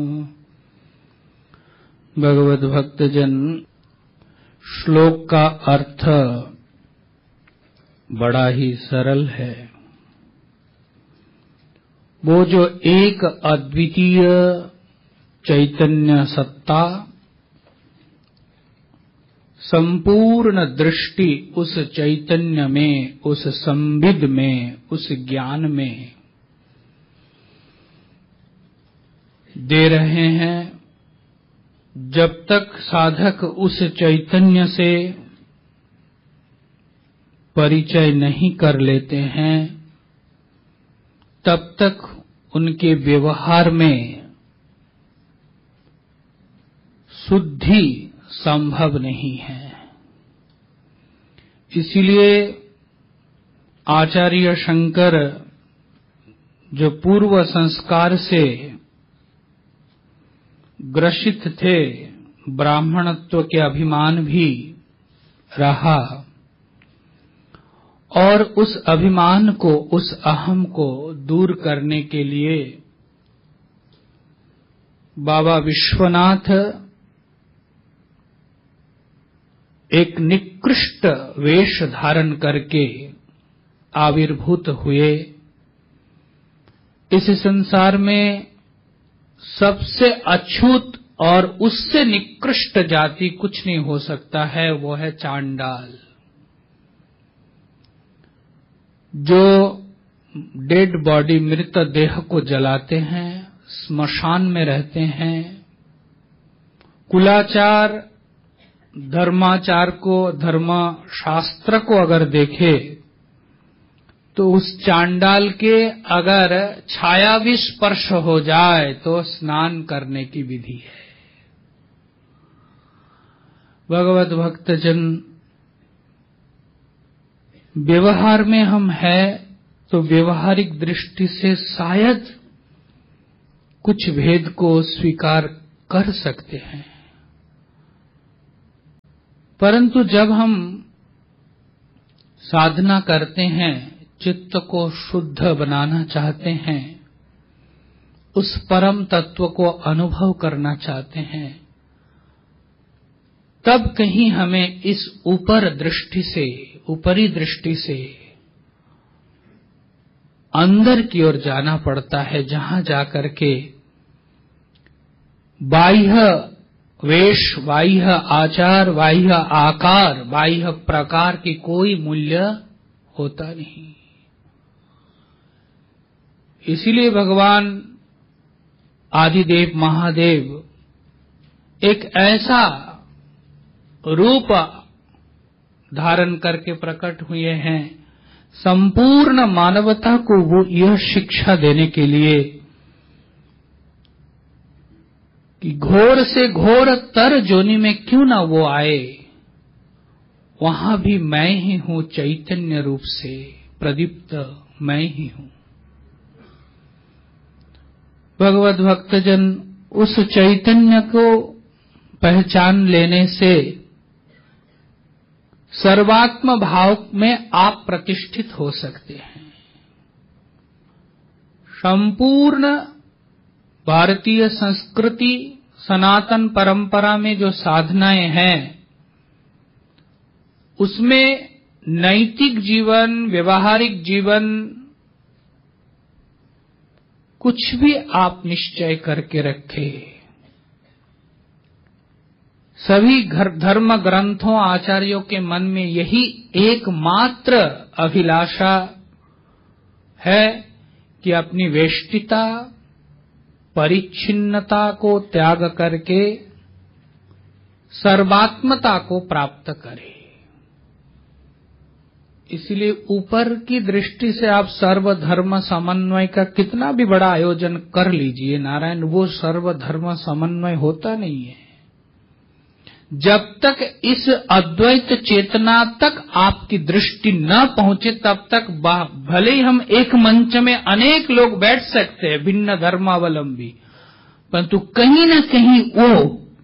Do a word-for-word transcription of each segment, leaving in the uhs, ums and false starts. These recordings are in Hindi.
भगवत भक्तजन, श्लोक का अर्थ बड़ा ही सरल है। वो जो एक अद्वितीय चैतन्य सत्ता, संपूर्ण दृष्टि उस चैतन्य में, उस संविद में, उस ज्ञान में दे रहे हैं। जब तक साधक उस चैतन्य से परिचय नहीं कर लेते हैं, तब तक उनके व्यवहार में शुद्धि संभव नहीं है। इसलिए आचार्य शंकर जो पूर्व संस्कार से ग्रसित थे, ब्राह्मणत्व के अभिमान भी रहा, और उस अभिमान को, उस अहम को दूर करने के लिए बाबा विश्वनाथ एक निकृष्ट वेश धारण करके आविर्भूत हुए। इस संसार में सबसे अछूत और उससे निकृष्ट जाति कुछ नहीं हो सकता है, वो है चांडाल, जो डेड बॉडी, मृत देह को जलाते हैं, स्मशान में रहते हैं। कुलाचार, धर्माचार को, धर्म शास्त्र को अगर देखे तो उस चांडाल के अगर छाया भी स्पर्श हो जाए तो स्नान करने की विधि है। भगवत भक्तजन, व्यवहार में हम हैं तो व्यवहारिक दृष्टि से शायद कुछ भेद को स्वीकार कर सकते हैं, परंतु जब हम साधना करते हैं, चित्त को शुद्ध बनाना चाहते हैं, उस परम तत्व को अनुभव करना चाहते हैं, तब कहीं हमें इस ऊपर दृष्टि से, ऊपरी दृष्टि से अंदर की ओर जाना पड़ता है, जहां जाकर के बाह्य वेश, बाह्य आचार, बाह्य आकार, बाह्य प्रकार की कोई मूल्य होता नहीं। इसीलिए भगवान आदिदेव महादेव एक ऐसा रूप धारण करके प्रकट हुए हैं, संपूर्ण मानवता को वो यह शिक्षा देने के लिए कि घोर से घोर तर जोनि में क्यों ना वो आए, वहां भी मैं ही हूं, चैतन्य रूप से प्रदीप्त मैं ही हूं। भगवत भक्तजन, उस चैतन्य को पहचान लेने से सर्वात्म भाव में आप प्रतिष्ठित हो सकते हैं। संपूर्ण भारतीय संस्कृति, सनातन परंपरा में जो साधनाएं हैं, उसमें नैतिक जीवन, व्यवहारिक जीवन कुछ भी आप निश्चय करके रखे, सभी धर्म ग्रंथों, आचार्यों के मन में यही एकमात्र अभिलाषा है कि अपनी वेष्टिता, परिच्छिन्नता को त्याग करके सर्वात्मता को प्राप्त करें। इसलिए ऊपर की दृष्टि से आप सर्वधर्म समन्वय का कितना भी बड़ा आयोजन कर लीजिए नारायण, वो सर्वधर्म समन्वय होता नहीं है। जब तक इस अद्वैत चेतना तक आपकी दृष्टि न पहुंचे, तब तक भले ही हम एक मंच में अनेक लोग बैठ सकते हैं, भिन्न धर्मावलंबी, परंतु कहीं न कहीं वो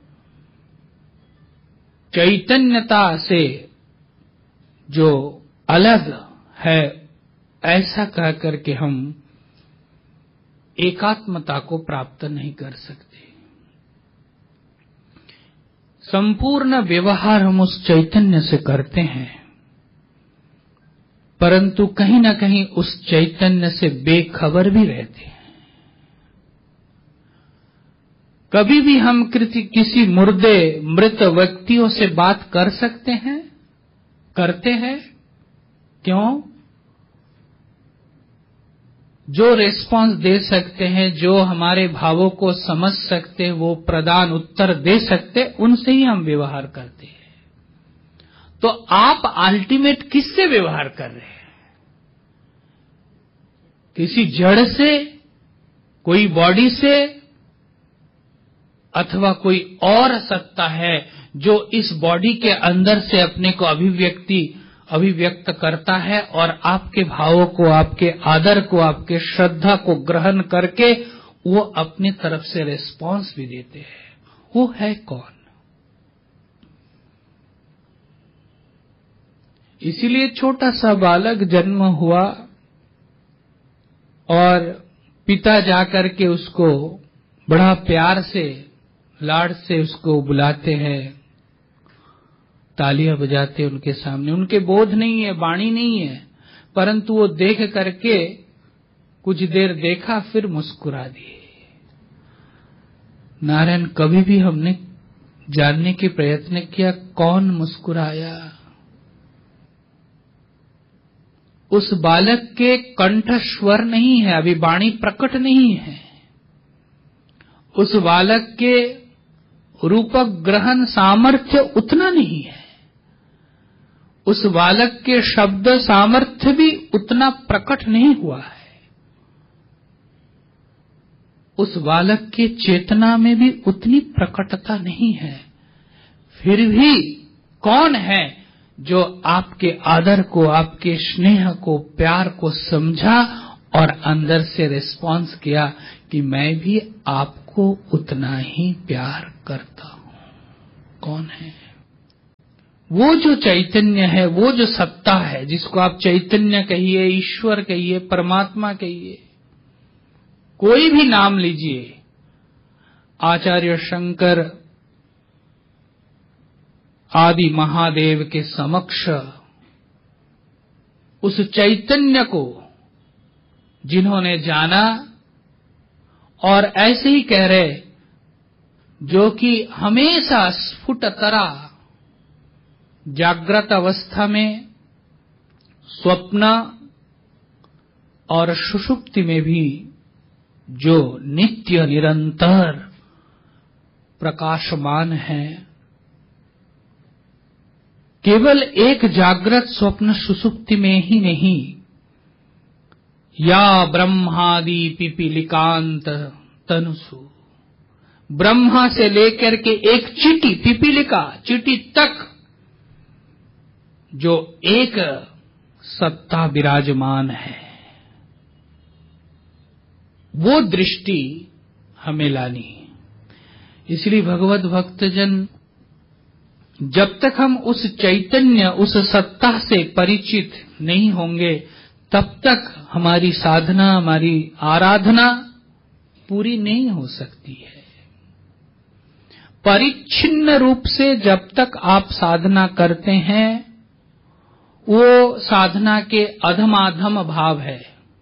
चैतन्यता से जो अलग है, ऐसा कह करके हम एकात्मता को प्राप्त नहीं कर सकते। संपूर्ण व्यवहार हम उस चैतन्य से करते हैं, परंतु कहीं ना कहीं उस चैतन्य से बेखबर भी रहते हैं। कभी भी हम किसी मुर्दे मृत व्यक्तियों से बात कर सकते हैं, करते हैं? क्यों? जो रिस्पांस दे सकते हैं, जो हमारे भावों को समझ सकते हैं, वो प्रदान उत्तर दे सकते, उनसे ही हम व्यवहार करते हैं। तो आप अल्टीमेट किससे व्यवहार कर रहे हैं? किसी जड़ से, कोई बॉडी से, अथवा कोई और सत्ता है जो इस बॉडी के अंदर से अपने को अभिव्यक्ति अभिव्यक्त करता है और आपके भावों को, आपके आदर को, आपके श्रद्धा को ग्रहण करके वो अपनी तरफ से रिस्पांस भी देते हैं। वो है कौन? इसीलिए छोटा सा बालक जन्म हुआ और पिता जाकर के उसको बड़ा प्यार से, लाड से उसको बुलाते हैं, तालियां बजाते उनके सामने। उनके बोध नहीं है, वाणी नहीं है, परंतु वो देख करके कुछ देर देखा, फिर मुस्कुरा दिए। नारायण, कभी भी हमने जानने के प्रयत्न किया कौन मुस्कुराया? उस बालक के कंठ स्वर नहीं है, अभी वाणी प्रकट नहीं है। उस बालक के रूपक ग्रहण सामर्थ्य उतना नहीं है। उस बालक के शब्द सामर्थ्य भी उतना प्रकट नहीं हुआ है। उस बालक के चेतना में भी उतनी प्रकटता नहीं है। फिर भी कौन है जो आपके आदर को, आपके स्नेह को, प्यार को समझा और अंदर से रिस्पांस किया कि मैं भी आपको उतना ही प्यार करता हूं? कौन है? वो जो चैतन्य है, वो जो सत्ता है, जिसको आप चैतन्य कहिए, ईश्वर कहिए, परमात्मा कहिए, कोई भी नाम लीजिए। आचार्य शंकर आदि महादेव के समक्ष उस चैतन्य को जिन्होंने जाना, और ऐसे ही कह रहे, जो कि हमेशा स्फुट तरह जागृत अवस्था में, स्वप्न और सुषुप्ति में भी जो नित्य निरंतर प्रकाशमान है, केवल एक जागृत स्वप्न सुषुप्ति में ही नहीं, या ब्रह्मादि पिपीलिकांत तनुसु, ब्रह्मा से लेकर के एक चीटी, पिपीलिका चीटी तक जो एक सत्ता विराजमान है, वो दृष्टि हमें लानी है। इसलिए भगवत भक्तजन, जब तक हम उस चैतन्य, उस सत्ता से परिचित नहीं होंगे, तब तक हमारी साधना, हमारी आराधना पूरी नहीं हो सकती है। परिच्छिन्न रूप से जब तक आप साधना करते हैं, वो साधना के अधमाधम भाव है।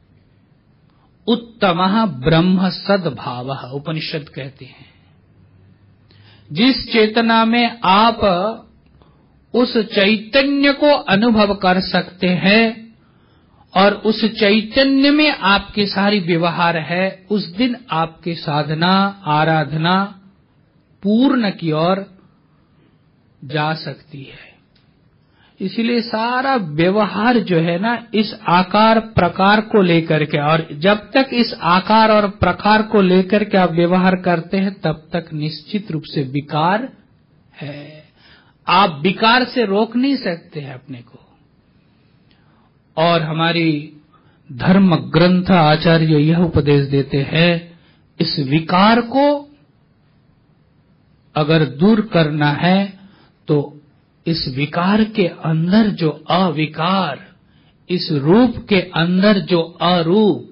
उत्तमः ब्रह्म सद्भावः, उपनिषद कहते हैं। जिस चेतना में आप उस चैतन्य को अनुभव कर सकते हैं और उस चैतन्य में आपके सारी व्यवहार है, उस दिन आपकी साधना, आराधना पूर्ण की ओर जा सकती है। इसलिए सारा व्यवहार जो है ना, इस आकार प्रकार को लेकर के, और जब तक इस आकार और प्रकार को लेकर के आप व्यवहार करते हैं, तब तक निश्चित रूप से विकार है। आप विकार से रोक नहीं सकते हैं अपने को। और हमारी धर्म ग्रंथ आचार्य यह उपदेश देते हैं, इस विकार को अगर दूर करना है तो इस विकार के अंदर जो अविकार, इस रूप के अंदर जो अरूप,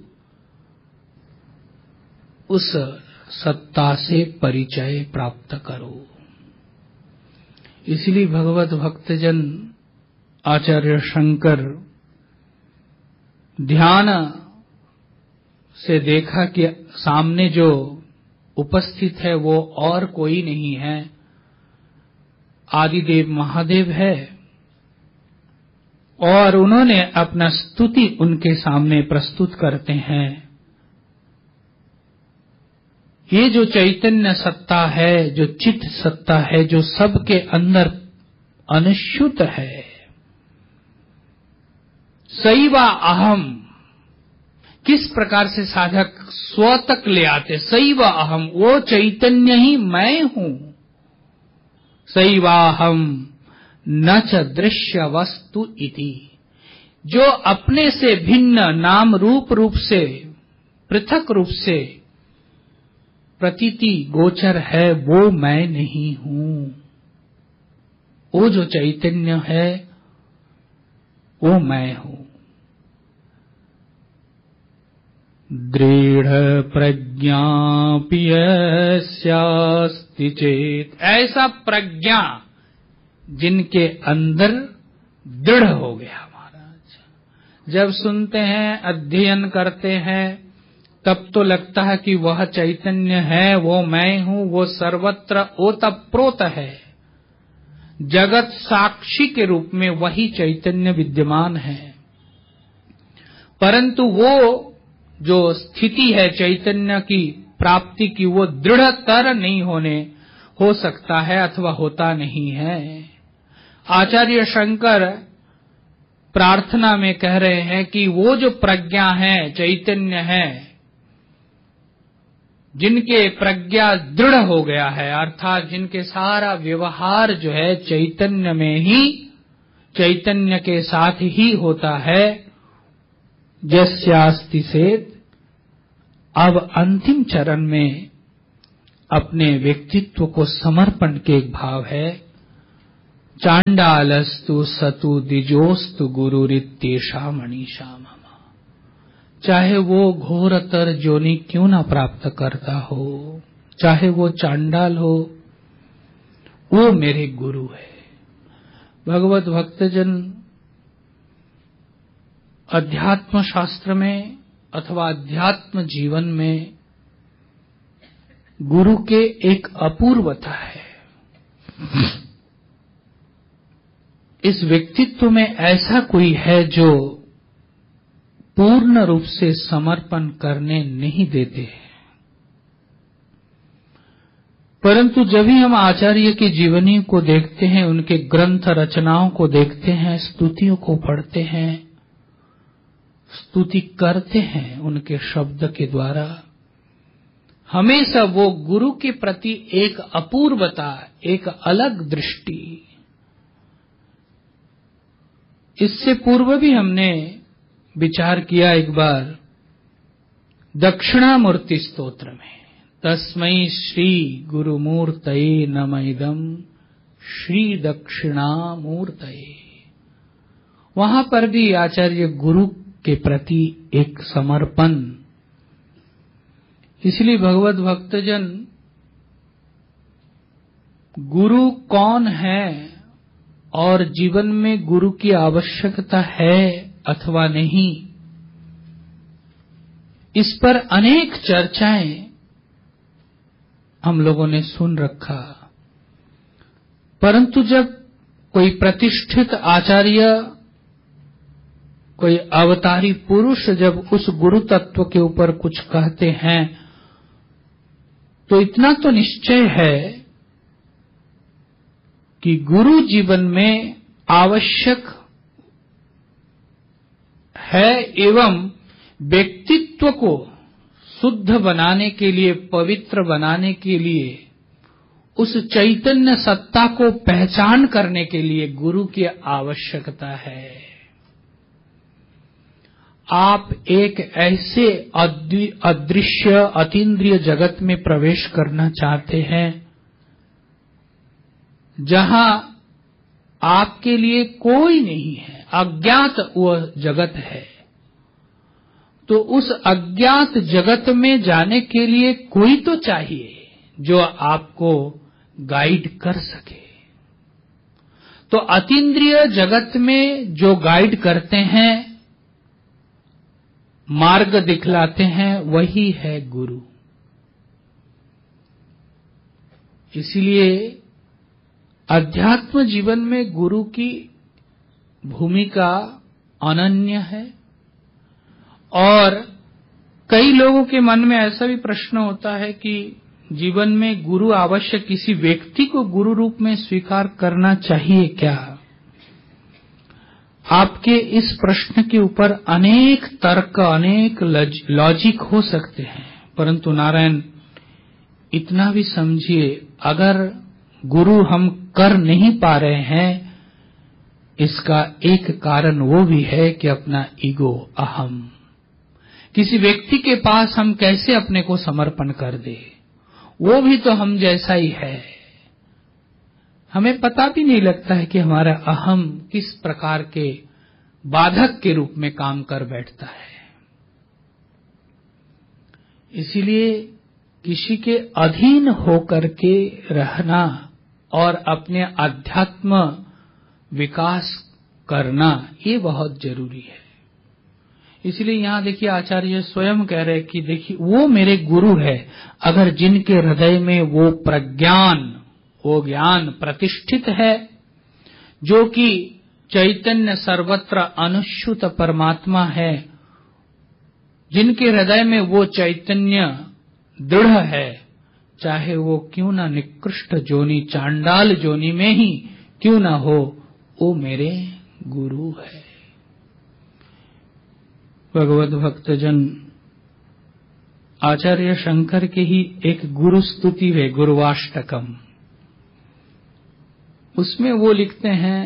उस सत्ता से परिचय प्राप्त करो। इसलिए भगवत भक्तजन आचार्य शंकर ध्यान से देखा कि सामने जो उपस्थित है वो और कोई नहीं है, आदिदेव महादेव है, और उन्होंने अपना स्तुति उनके सामने प्रस्तुत करते हैं। ये जो चैतन्य सत्ता है, जो चित्त सत्ता है, जो सबके अंदर अनुष्युत है, सैवा अहम, किस प्रकार से साधक स्व तक ले आते, सैवा अहम, वो चैतन्य ही मैं हूं। सैवाहम न च दृश्य वस्तु इति, जो अपने से भिन्न नाम रूप रूप से पृथक रूप से प्रतीति गोचर है, वो मैं नहीं हूं। वो जो चैतन्य है वो मैं हूं। दृढ़ प्रज्ञापि यस्यास्ति चेत, ऐसा प्रज्ञा जिनके अंदर दृढ़ हो गया। महाराज जब सुनते हैं, अध्ययन करते हैं, तब तो लगता है कि वह चैतन्य है, वो मैं हूं, वो सर्वत्र ओतप्रोत है, जगत साक्षी के रूप में वही चैतन्य विद्यमान है। परंतु वो जो स्थिति है चैतन्य की प्राप्ति की, वो दृढ़तर नहीं होने हो सकता है अथवा होता नहीं है। आचार्य शंकर प्रार्थना में कह रहे हैं कि वो जो प्रज्ञा है, चैतन्य है, जिनके प्रज्ञा दृढ़ हो गया है, अर्थात जिनके सारा व्यवहार जो है चैतन्य में ही, चैतन्य के साथ ही होता है, जस्यास्ति से अब अंतिम चरण में अपने व्यक्तित्व को समर्पण के एक भाव है। चांडालस्तु सतु द्विजोस्तु गुरुरित्येषा मनीषा मम, चाहे वो घोरतर जोनि क्यों ना प्राप्त करता हो, चाहे वो चांडाल हो, वो मेरे गुरु है। भगवत भक्तजन अध्यात्म शास्त्र में अथवा अध्यात्म जीवन में गुरु के एक अपूर्वता है। इस व्यक्तित्व में ऐसा कोई है जो पूर्ण रूप से समर्पण करने नहीं देते, परंतु जब भी हम आचार्य की जीवनी को देखते हैं, उनके ग्रंथ रचनाओं को देखते हैं, स्तुतियों को पढ़ते हैं, स्तुति करते हैं उनके शब्द के द्वारा, हमेशा वो गुरु के प्रति एक अपूर्वता, एक अलग दृष्टि। इससे पूर्व भी हमने विचार किया एक बार दक्षिणामूर्ति स्तोत्र में, तस्मै श्री गुरुमूर्तये नमः इदं श्री दक्षिणामूर्तये। वहां पर भी आचार्य गुरु के प्रति एक समर्पण। इसलिए भगवत भक्तजन गुरु कौन है और जीवन में गुरु की आवश्यकता है अथवा नहीं, इस पर अनेक चर्चाएं हम लोगों ने सुन रखा। परंतु जब कोई प्रतिष्ठित आचार्य, कोई अवतारी पुरुष जब उस गुरु तत्व के ऊपर कुछ कहते हैं, तो इतना तो निश्चय है कि गुरु जीवन में आवश्यक है एवं व्यक्तित्व को शुद्ध बनाने के लिए, पवित्र बनाने के लिए, उस चैतन्य सत्ता को पहचान करने के लिए गुरु की आवश्यकता है। आप एक ऐसे अदृश्य अतीन्द्रिय जगत में प्रवेश करना चाहते हैं जहां आपके लिए कोई नहीं है, अज्ञात वह जगत है। तो उस अज्ञात जगत में जाने के लिए कोई तो चाहिए जो आपको गाइड कर सके। तो अतीन्द्रिय जगत में जो गाइड करते हैं, मार्ग दिखलाते हैं, वही है गुरु। इसलिए अध्यात्म जीवन में गुरु की भूमिका अनन्य है। और कई लोगों के मन में ऐसा भी प्रश्न होता है कि जीवन में गुरु आवश्यक किसी व्यक्ति को गुरु रूप में स्वीकार करना चाहिए क्या? आपके इस प्रश्न के ऊपर अनेक तर्क, अनेक लॉजिक हो सकते हैं, परंतु नारायण इतना भी समझिए, अगर गुरु हम कर नहीं पा रहे हैं, इसका एक कारण वो भी है कि अपना ईगो, अहम, किसी व्यक्ति के पास हम कैसे अपने को समर्पण कर दे, वो भी तो हम जैसा ही है। हमें पता भी नहीं लगता है कि हमारा अहम किस प्रकार के बाधक के रूप में काम कर बैठता है। इसीलिए किसी के अधीन होकर के रहना और अपने अध्यात्म विकास करना, ये बहुत जरूरी है। इसलिए यहां देखिए आचार्य स्वयं कह रहे कि देखिए वो मेरे गुरु है, अगर जिनके हृदय में वो प्रज्ञान, वो ज्ञान प्रतिष्ठित है, जो कि चैतन्य सर्वत्र अनुश्रुत परमात्मा है, जिनके हृदय में वो चैतन्य दृढ़ है, चाहे वो क्यों ना निकृष्ट जोनी, चांडाल जोनी में ही क्यों ना हो, वो मेरे गुरु है। भगवत भक्तजन आचार्य शंकर के ही एक गुरु स्तुति है, गुरुवाष्टकम। उसमें वो लिखते हैं,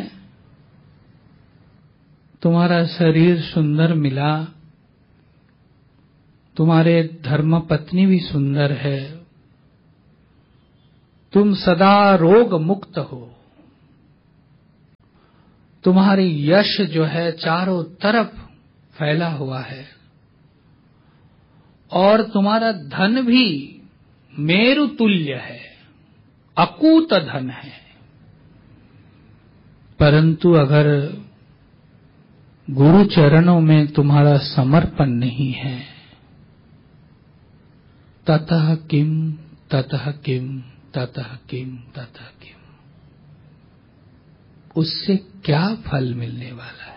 तुम्हारा शरीर सुंदर मिला, तुम्हारे धर्म पत्नी भी सुंदर है, तुम सदा रोग मुक्त हो, तुम्हारी यश जो है चारों तरफ फैला हुआ है, और तुम्हारा धन भी मेरु तुल्य है, अकूत धन है। परंतु अगर गुरु चरणों में तुम्हारा समर्पण नहीं है, ततः किम ततः किम ततः किम ततः किम, उससे क्या फल मिलने वाला है?